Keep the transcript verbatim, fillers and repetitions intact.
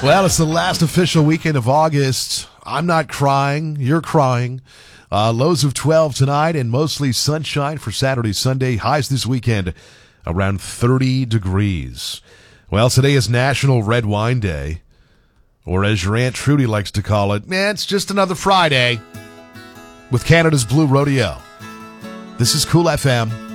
Well, it's the last official weekend of August. I'm not crying. You're crying. Uh, lows of twelve tonight and mostly sunshine for Saturday, Sunday. Highs this weekend around thirty degrees. Well, today is National Red Wine Day, or as your Aunt Trudy likes to call it, man, it's just another Friday with Canada's Blue Rodeo. This is Cool F M.